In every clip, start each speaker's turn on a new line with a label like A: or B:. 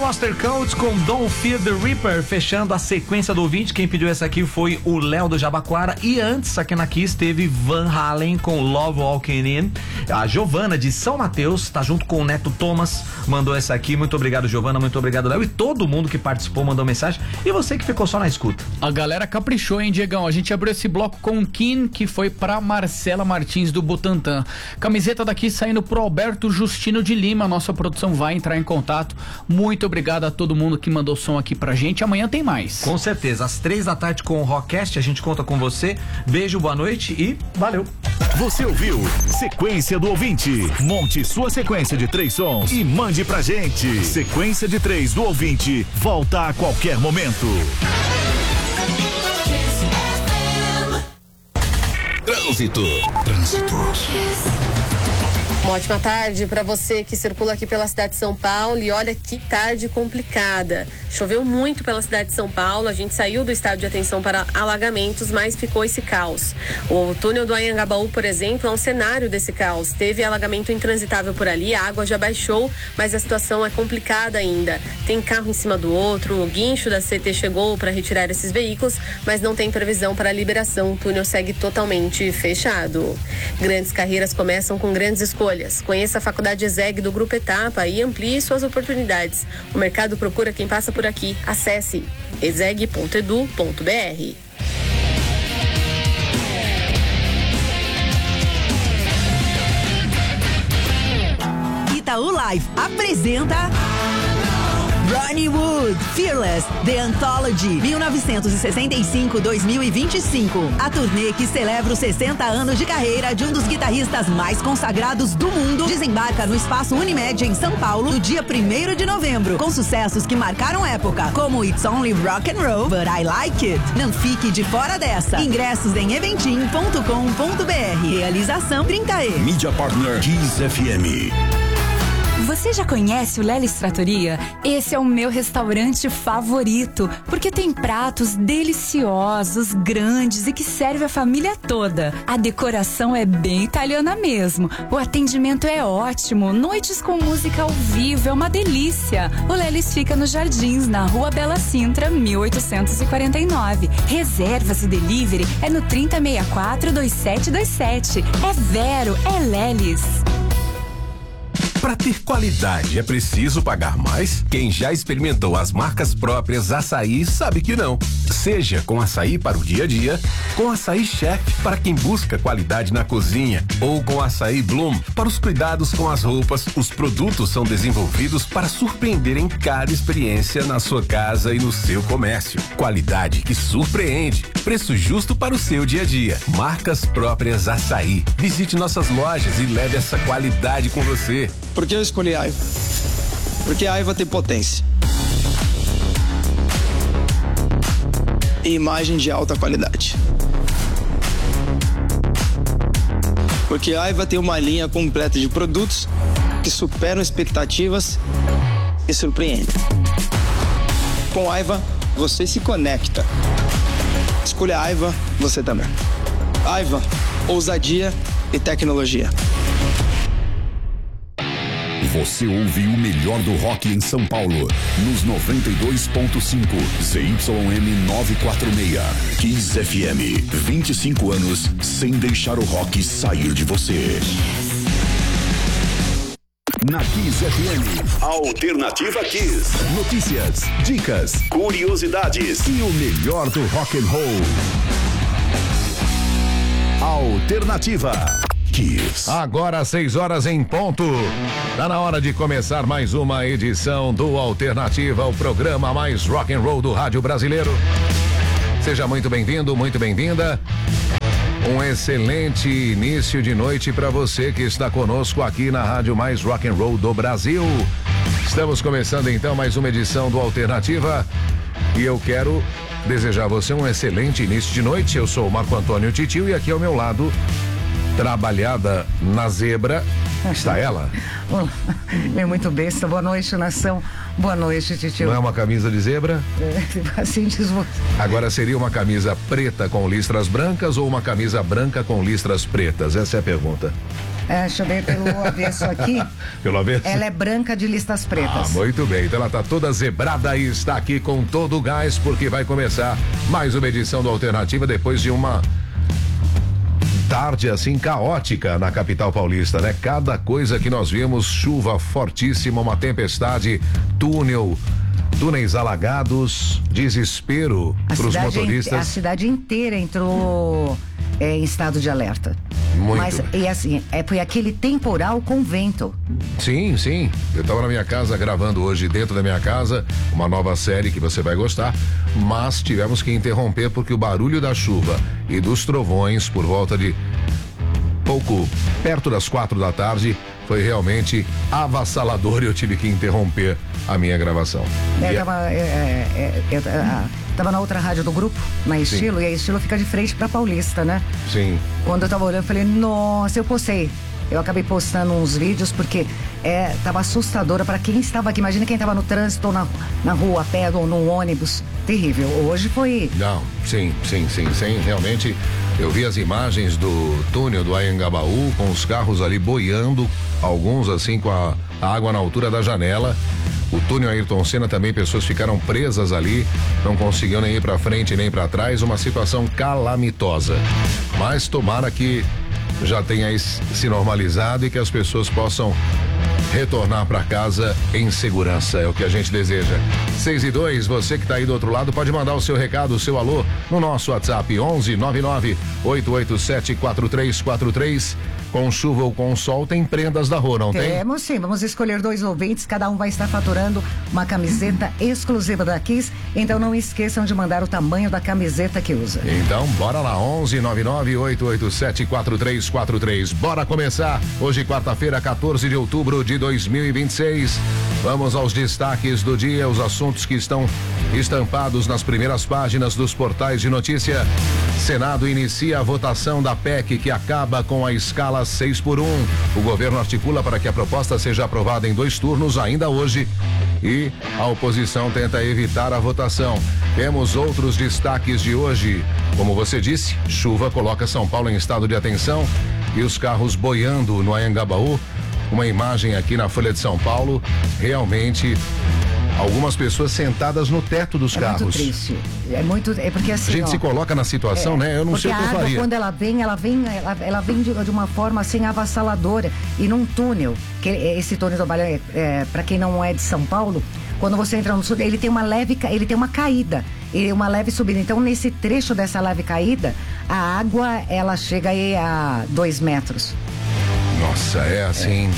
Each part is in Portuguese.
A: Foster Coates com Don't Fear the Reaper, fechando a sequência do ouvinte. Quem pediu essa aqui foi o Léo do Jabaquara. E antes, aqui na Kiss, teve Van Halen com Love Walking In. A Giovana de São Mateus, tá junto com o Neto Thomas, mandou essa aqui. Muito obrigado, Giovana, muito obrigado, Léo. E todo mundo que participou mandou mensagem. E você que ficou só na escuta.
B: A galera caprichou, hein, Diegão? A gente abriu esse bloco com o Kim, que foi pra Marcela Martins do Butantã. Camiseta daqui saindo pro Alberto Justino de Lima. Nossa produção vai entrar em contato. Muito obrigado a todo mundo que mandou som aqui pra gente. Amanhã tem mais.
A: Com certeza. Às 3h com o Rockcast, a gente conta com você. Beijo, boa noite e valeu.
C: Você ouviu Sequência do Ouvinte. Monte sua sequência de 3 sons e mande pra gente. Sequência de 3 do Ouvinte volta a qualquer momento. Trânsito.
D: Uma ótima tarde para você que circula aqui pela cidade de São Paulo. E olha que tarde complicada. Choveu muito pela cidade de São Paulo. A gente saiu do estado de atenção para alagamentos, mas ficou esse caos. O túnel do Anhangabaú, por exemplo, é um cenário desse caos. Teve alagamento intransitável por ali, a água já baixou, mas a situação é complicada ainda. Tem carro em cima do outro, o guincho da CT chegou para retirar esses veículos, mas não tem previsão para a liberação. O túnel segue totalmente fechado. Grandes carreiras começam com grandes escolhas. Conheça a Faculdade ESEG do Grupo Etapa e amplie suas oportunidades. O mercado procura quem passa por aqui. Acesse eseg.edu.br.
E: Itaú Live apresenta Ronnie Wood, Fearless, The Anthology, 1965-2025. A turnê que celebra os 60 anos de carreira de um dos guitarristas mais consagrados do mundo desembarca no Espaço Unimed em São Paulo no dia 1º de novembro, com sucessos que marcaram época, como It's Only Rock and Roll, But I Like It. Não fique de fora dessa. Ingressos em eventim.com.br. Realização 30E.
C: Mídia Partner Kiss FM.
F: Você já conhece o Lelis Trattoria? Esse é o meu restaurante favorito, porque tem pratos deliciosos, grandes e que serve a família toda. A decoração é bem italiana mesmo. O atendimento é ótimo, noites com música ao vivo, é uma delícia. O Lelis fica nos Jardins, na Rua Bela Sintra, 1849. Reservas e delivery é no 3064-2727. É Vero, é Lelis.
G: Para ter qualidade é preciso pagar mais? Quem já experimentou as marcas próprias Açaí sabe que não. Seja com açaí para o dia a dia, com Açaí Chef para quem busca qualidade na cozinha, ou com Açaí Bloom para os cuidados com as roupas, os produtos são desenvolvidos para surpreender em cada experiência na sua casa e no seu comércio. Qualidade que surpreende, preço justo para o seu dia a dia. Marcas próprias Açaí. Visite nossas lojas e leve essa qualidade com você.
H: Por que eu escolhi a Aiva? Porque a Aiva tem potência e imagem de alta qualidade. Porque a Aiva tem uma linha completa de produtos que superam expectativas e surpreendem. Com a Aiva, você se conecta. Escolha a Aiva, você também. Aiva, ousadia e tecnologia.
C: Você ouviu o melhor do rock em São Paulo, nos 92.5 ZYM 946. Kiss FM, 25 anos sem deixar o rock sair de você. Na Kiss FM, Alternativa Kiss. Notícias, dicas, curiosidades e o melhor do rock and roll. Alternativa Kiss.
I: Agora 6h em ponto. Tá na hora de começar mais uma edição do Alternativa, o programa mais rock and roll do rádio brasileiro. Seja muito bem-vindo, muito bem-vinda. Um excelente início de noite para você que está conosco aqui na rádio mais rock and roll do Brasil. Estamos começando então mais uma edição do Alternativa e eu quero desejar a você um excelente início de noite. Eu sou o Marco Antônio Titio e aqui ao meu lado, trabalhada na zebra, está ela.
J: Muito besta. Boa noite, nação. Boa noite, Titio.
I: Não é uma camisa de zebra?
J: Assim diz você.
I: Agora seria uma camisa preta com listras brancas ou uma camisa branca com listras pretas? Essa é a pergunta.
J: Deixa eu ver pelo avesso aqui.
I: Pelo avesso?
J: Ela é branca de listas pretas.
I: Muito bem, então ela tá toda zebrada e está aqui com todo o gás, porque vai começar mais uma edição do Alternativa depois de uma tarde assim caótica na capital paulista, né? Cada coisa que nós vimos, chuva fortíssima, uma tempestade, túneis alagados, desespero para os motoristas.
J: A cidade inteira entrou em estado de alerta.
I: Muito.
J: Mas, e assim, foi aquele temporal com vento.
I: Sim. Eu estava na minha casa gravando hoje dentro da minha casa uma nova série que você vai gostar, mas tivemos que interromper porque o barulho da chuva e dos trovões por volta de perto das 4 da tarde foi realmente avassalador e eu tive que interromper a minha gravação.
J: Eu tava na outra rádio do grupo, na Estilo, e a Estilo fica de frente pra Paulista, né?
I: Sim.
J: Quando eu tava olhando, eu falei, nossa, eu postei. Eu acabei postando uns vídeos porque tava assustadora para quem estava aqui. Imagina quem estava no trânsito, ou na rua, a pé, ou no ônibus. Terrível. Hoje foi...
I: Não, sim. Realmente, eu vi as imagens do túnel do Anhangabaú com os carros ali boiando, alguns assim com a água na altura da janela. O túnel Ayrton Senna também, pessoas ficaram presas ali, não conseguiam nem ir para frente nem para trás, uma situação calamitosa. Mas tomara que já tenha se normalizado e que as pessoas possam retornar para casa em segurança, é o que a gente deseja. 6:02, você que está aí do outro lado pode mandar o seu recado, o seu alô no nosso WhatsApp 11 99 887 4343. Com chuva ou com sol, tem prendas da rua, não tem?
J: Temos sim, vamos escolher 2 ouvintes, cada um vai estar faturando uma camiseta exclusiva da Kiss, então não esqueçam de mandar o tamanho da camiseta que usa.
I: Então, bora lá, 11 99 887 4343. Bora começar, hoje quarta-feira, 14 de outubro de 2026. Vamos aos destaques do dia, os assuntos que estão estampados nas primeiras páginas dos portais de notícia. Senado inicia a votação da PEC que acaba com a escala 6x1. O governo articula para que a proposta seja aprovada em 2 turnos ainda hoje e a oposição tenta evitar a votação. Temos outros destaques de hoje. Como você disse, chuva coloca São Paulo em estado de atenção e os carros boiando no Anhangabaú. Uma imagem aqui na Folha de São Paulo, realmente algumas pessoas sentadas no teto dos carros.
J: Muito triste. É porque assim.
I: A gente se coloca na situação, né? Eu não sei o que eu faria.
J: Quando ela vem de uma forma assim avassaladora e num túnel, que esse túnel do Balhão, para quem não é de São Paulo, quando você entra no sul, ele tem uma caída, uma leve subida. Então, nesse trecho dessa leve caída, a água ela chega aí a 2 metros.
I: Nossa, é assim.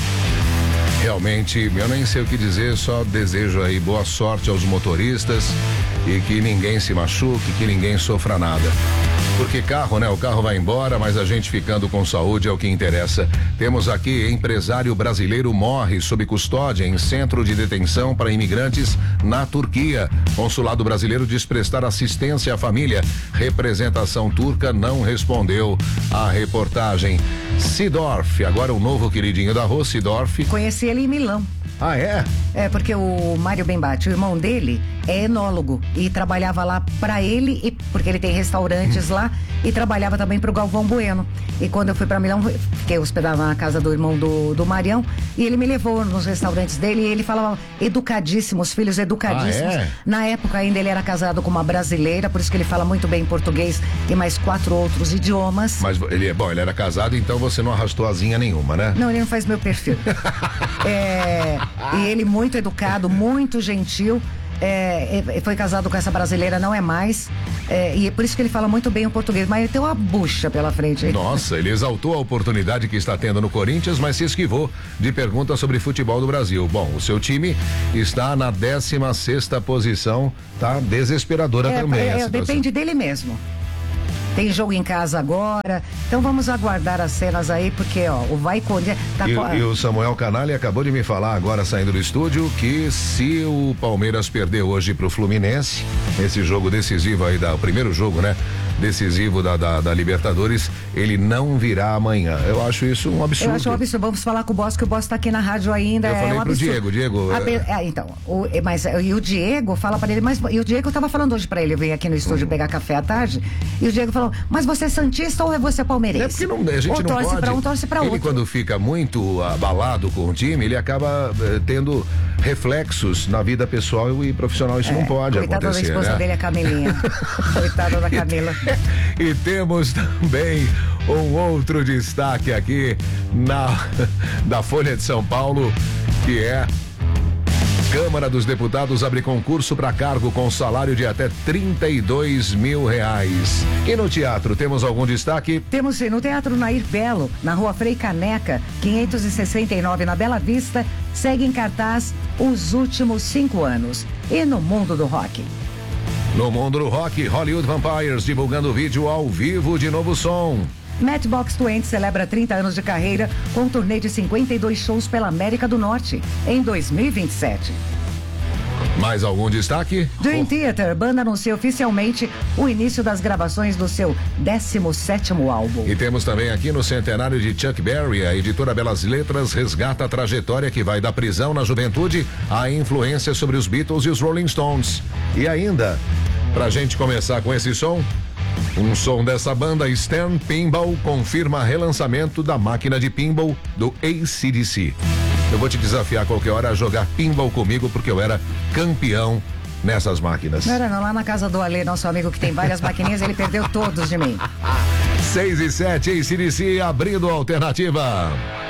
I: Realmente, eu nem sei o que dizer, só desejo aí boa sorte aos motoristas e que ninguém se machuque, que ninguém sofra nada. Porque carro, né? O carro vai embora, mas a gente ficando com saúde é o que interessa. Temos aqui, empresário brasileiro morre sob custódia em centro de detenção para imigrantes na Turquia. Consulado brasileiro diz prestar assistência à família. Representação turca não respondeu à reportagem. Sidorf, agora o novo queridinho da rua, Sidorf.
J: Conheci ele em Milão.
I: Ah, é?
J: É, porque o Mário Bembatti, o irmão dele, é enólogo e trabalhava lá pra ele, porque ele tem restaurantes lá, e trabalhava também pro Galvão Bueno. E quando eu fui pra Milão, fiquei hospedada na casa do irmão do Marião, e ele me levou nos restaurantes dele, e ele falava educadíssimo, os filhos educadíssimos.
I: Ah, é?
J: Na época ainda ele era casado com uma brasileira, por isso que ele fala muito bem português e mais 4 outros idiomas.
I: Mas ele era casado, então você não arrastou asinha nenhuma, né?
J: Não, ele não faz meu perfil. E ele muito educado, muito gentil. Foi casado com essa brasileira, não é mais. E é por isso que ele fala muito bem o português, mas ele tem uma bucha pela frente.
I: Nossa, ele exaltou a oportunidade que está tendo no Corinthians, mas se esquivou de perguntas sobre futebol do Brasil. Bom, o seu time está na 16ª posição, tá desesperadora também.
J: Depende dele mesmo. Tem jogo em casa agora, então vamos aguardar as cenas aí, porque o Vaiconde
I: e o Samuel Canalha acabou de me falar agora saindo do estúdio que se o Palmeiras perder hoje pro Fluminense, esse jogo decisivo aí, o primeiro jogo, né, decisivo da Libertadores, ele não virá amanhã. Eu acho isso um absurdo.
J: Eu acho um absurdo. Vamos falar com o Boss, que o Boss tá aqui na rádio ainda.
I: Eu falei pro Diego.
J: Então, e o Diego fala pra ele, e o Diego tava falando hoje pra ele, eu vim aqui no estúdio pegar café à tarde, e o Diego falou, mas você é santista ou você é palmeirense?
I: É porque a gente
J: ou
I: não
J: torce
I: pode.
J: pra um, torce pra outro.
I: Ele, quando fica muito abalado com o time, ele acaba tendo reflexos na vida pessoal e profissional. Isso não pode acontecer.
J: Coitada da esposa dele, a Camilinha. Coitada da Camila.
I: E temos também um outro destaque aqui da Folha de São Paulo, que é: Câmara dos Deputados abre concurso para cargo com salário de até R$32 mil. E no teatro, temos algum destaque?
J: Temos no Teatro Nair Belo, na Rua Frei Caneca, 569, na Bela Vista, segue em cartaz Os Últimos 5 Anos. E no mundo do rock?
I: No mundo do rock, Hollywood Vampires divulgando vídeo ao vivo de novo som.
J: Matchbox 20 celebra 30 anos de carreira com um turnê de 52 shows pela América do Norte em 2027.
I: Mais algum destaque?
J: Dream Theater, banda anuncia oficialmente o início das gravações do seu 17º álbum.
I: E temos também aqui no centenário de Chuck Berry, a editora Belas Letras resgata a trajetória que vai da prisão na juventude à influência sobre os Beatles e os Rolling Stones. E ainda, pra gente começar com esse som, um som dessa banda, Stern Pinball confirma relançamento da máquina de pinball do AC/DC. Eu vou te desafiar a qualquer hora a jogar pinball comigo, porque eu era campeão nessas máquinas.
J: Não, lá na casa do Ale, nosso amigo que tem várias maquininhas, ele perdeu todos de mim.
I: 6 e 7, AC/DC abrindo a alternativa.